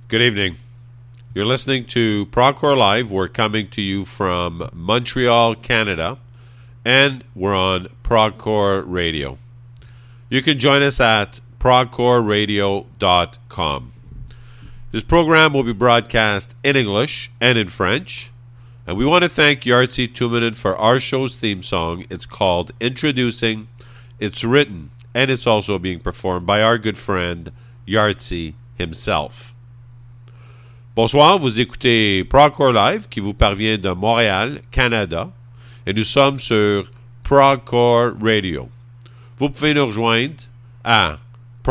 Good evening. You're listening to Procore Live. We're coming to you from Montreal, Canada, and we're on Procore Radio. You can join us at procoreradio.com. This program will be broadcast in English and in French, and we want to thank Yartzi Tuominen for our show's theme song. It's called Introducing. It's written, and it's also being performed by our good friend Yartzi himself. Bonsoir, vous écoutez Procore Live qui vous parvient de Montréal, Canada, et nous sommes sur Procore Radio. Vous pouvez nous rejoindre à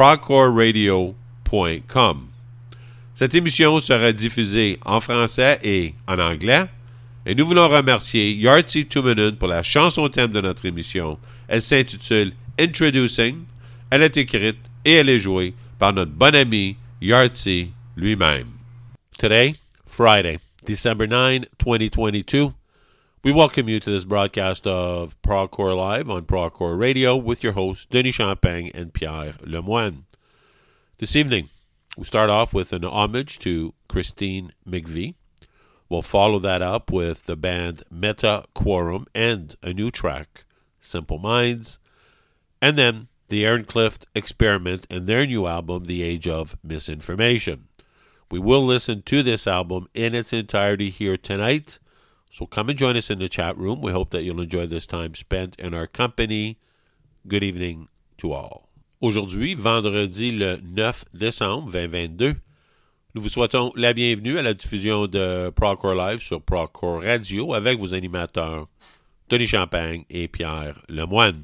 procoreradio.com. Cette émission sera diffusée en français et en anglais, et nous voulons remercier Yartzi Tuominen pour la chanson thème de notre émission. Elle s'intitule Introducing. Elle est écrite et elle est jouée par notre bon ami Yartzi lui-même. Today, Friday, December 9, 2022, we welcome you to this broadcast of Procore Live on Procore Radio with your hosts, Denis Champagne and Pierre Lemoine. This evening, we start off with an homage to Christine McVie. We'll follow that up with the band Meta Quorum and a new track, Simple Minds, and then the Aaron Clift Experiment and their new album, The Age of Misinformation. We will listen to this album in its entirety here tonight, so come and join us in the chat room. We hope that you'll enjoy this time spent in our company. Good evening to all. Aujourd'hui, vendredi le 9 décembre 2022, nous vous souhaitons la bienvenue à la diffusion de Procore Live sur Procore Radio avec vos animateurs Denis Champagne et Pierre Lemoine.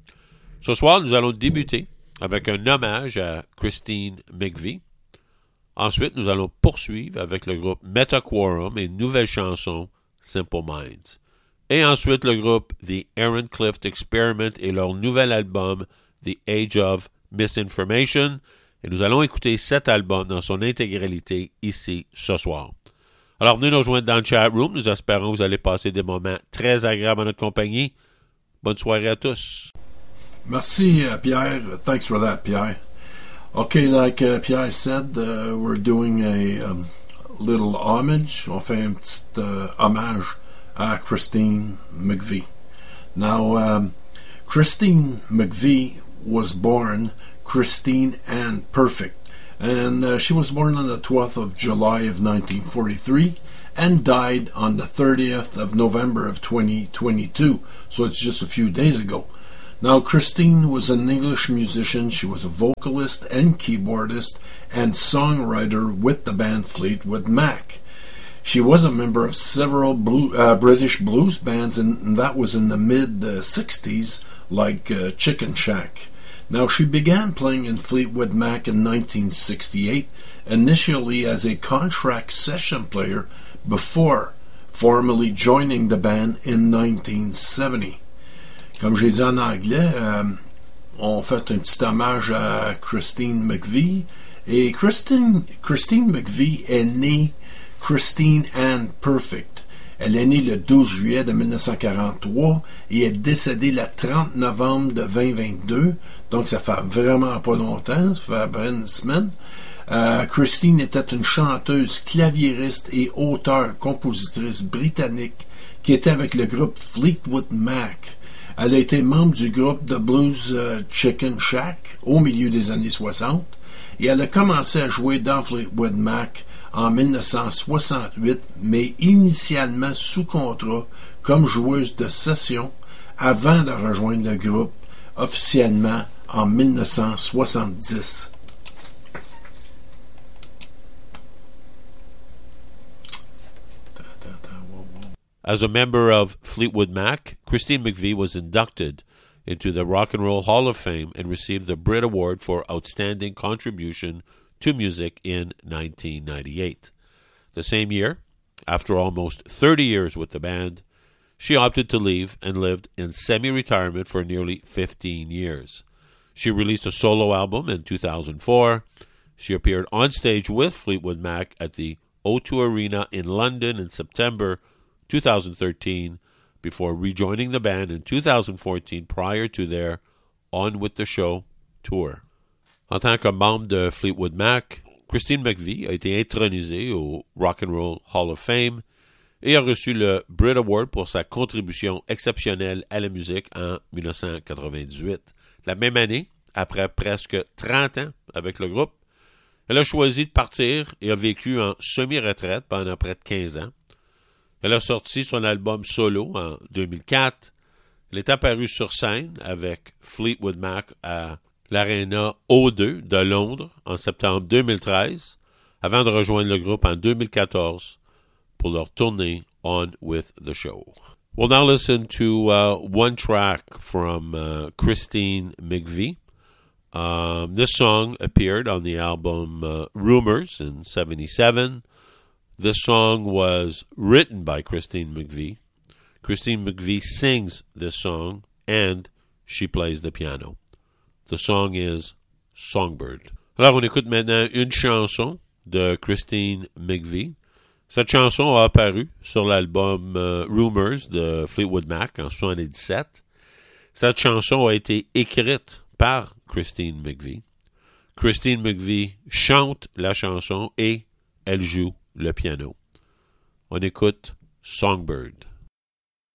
Ce soir, nous allons débuter avec un hommage à Christine McVie. Ensuite, nous allons poursuivre avec le groupe Meta Quorum et une nouvelle chanson, Simple Minds. Et ensuite, le groupe The Aaron Clift Experiment et leur nouvel album, The Age of Misinformation. Et nous allons écouter cet album dans son intégralité ici ce soir. Alors, venez nous rejoindre dans le chat room. Nous espérons que vous allez passer des moments très agréables en notre compagnie. Bonne soirée à tous. Merci, Pierre. Thanks for that, Pierre. Okay, like Pierre said, we're doing a little homage. On fait un petit hommage à Christine McVie. Now, Christine McVie was born Christine Ann Perfect, and she was born on the 12th of July of 1943 and died on the 30th of November of 2022, so it's just a few days ago. Now, Christine was an English musician. She was a vocalist and keyboardist and songwriter with the band Fleetwood Mac. She was a member of several British blues bands, and that was in the mid-60s, like Chicken Shack. Now, she began playing in Fleetwood Mac in 1968, initially as a contract session player before formally joining the band in 1970. Comme j'ai dit en anglais, on fait un petit hommage à Christine McVie. Et Christine McVie est née Christine Ann Perfect. Elle est née le 12 juillet de 1943 et est décédée le 30 novembre de 2022. Donc ça fait vraiment pas longtemps, ça fait à peu près une semaine. Christine était une chanteuse, claviériste et auteure-compositrice britannique qui était avec le groupe Fleetwood Mac. Elle a été membre du groupe de blues Chicken Shack au milieu des années 60 et elle a commencé à jouer dans Fleetwood Mac en 1968, mais initialement sous contrat comme joueuse de session avant de rejoindre le groupe officiellement en 1970. As a member of Fleetwood Mac, Christine McVie was inducted into the Rock and Roll Hall of Fame and received the Brit Award for Outstanding Contribution to Music in 1998. The same year, after almost 30 years with the band, she opted to leave and lived in semi-retirement for nearly 15 years. She released a solo album in 2004. She appeared on stage with Fleetwood Mac at the O2 Arena in London in September 2013 before rejoining the band in 2014 prior to their On With The Show tour. En tant que membre de Fleetwood Mac, Christine McVie a été intronisée au Rock and Roll Hall of Fame et a reçu le Brit Award pour sa contribution exceptionnelle à la musique en 1998. La même année, après presque 30 ans avec le groupe, elle a choisi de partir et a vécu en semi-retraite pendant près de 15 ans. Elle a sorti son album solo en 2004. Elle est apparue sur scène avec Fleetwood Mac à l'Arena O2 de Londres en septembre 2013, avant de rejoindre le groupe en 2014 pour leur tournée On With The Show. We'll now listen to one track from Christine McVie. This song appeared on the album Rumors in 1977. This song was written by Christine McVie. Christine McVie sings this song and she plays the piano. The song is Songbird. Alors, on écoute maintenant une chanson de Christine McVie. Cette chanson a apparu sur l'album Rumors de Fleetwood Mac en 1977. Cette chanson a été écrite par Christine McVie. Christine McVie chante la chanson et elle joue le piano. On écoute Songbird.